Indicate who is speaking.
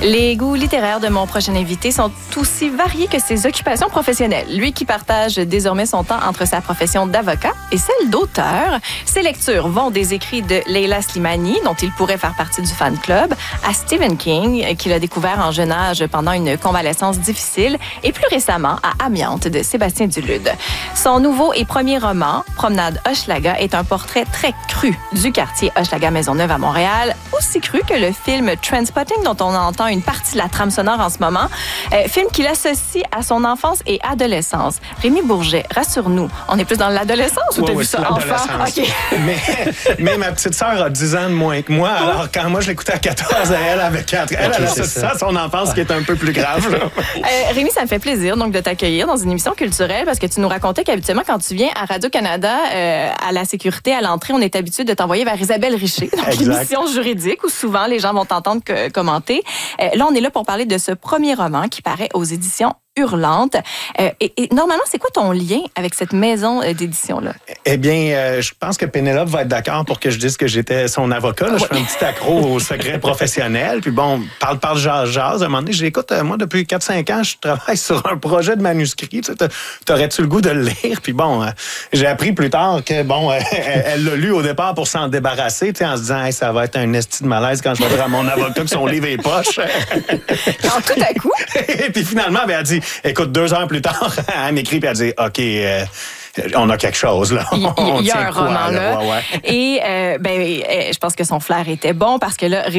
Speaker 1: Les goûts littéraires de mon prochain invité sont aussi variés que ses occupations professionnelles. Lui qui partage désormais son temps entre sa profession d'avocat et celle d'auteur. Ses lectures vont des écrits de Leila Slimani, dont il pourrait faire partie du fan club, à Stephen King, qu'il a découvert en jeune âge pendant une convalescence difficile, et plus récemment à Amiante de Sébastien Dulude. Son nouveau et premier roman, Promenade Hochelaga, est un portrait très cru du quartier Hochelaga-Maisonneuve à Montréal, aussi cru que le film Trainspotting, dont on entend une partie de la trame sonore en ce moment, film qu'il associe à son enfance et adolescence. Rémi Bourget, rassure-nous, on est plus dans l'adolescence ou t'as vu ça enfant? Okay.
Speaker 2: Mais ma petite sœur a 10 ans de moins que moi, alors quand moi je l'écoutais à 14, elle avait 4. Elle associe ça à son enfance, qui est un peu plus grave.
Speaker 1: Rémi, ça me fait plaisir donc de t'accueillir dans une émission culturelle parce que tu nous racontais qu'habituellement, quand tu viens à Radio-Canada, à la sécurité, à l'entrée, on est habitué de t'envoyer vers Isabelle Richer, donc l'émission juridique où souvent les gens vont t'entendre commenter. Là, on est là pour parler de ce premier roman qui paraît aux éditions Hurlante. Et normalement, c'est quoi ton lien avec cette maison d'édition-là? Eh
Speaker 2: bien, je pense que Pénélope va être d'accord pour que je dise que j'étais son avocat. Là. Je fais un petit accro au secret professionnel. Puis bon, parle, jase. À un moment donné, j'écoute, moi, depuis 4-5 ans, je travaille sur un projet de manuscrit. Tu sais, t'aurais-tu le goût de le lire? Puis bon, j'ai appris plus tard que, bon, elle l'a lu au départ pour s'en débarrasser, tu sais, en se disant, hey, ça va être un esti de malaise quand je vais dire à mon avocat que son livre est poche.
Speaker 1: Alors, tout à coup.
Speaker 2: Et puis finalement, ben, elle dit, écoute, 2 heures plus tard, elle m'écrit et elle dit, OK, on a quelque chose, là.
Speaker 1: Il y a un roman, là. Ouais. Et je pense que son flair était bon parce que là,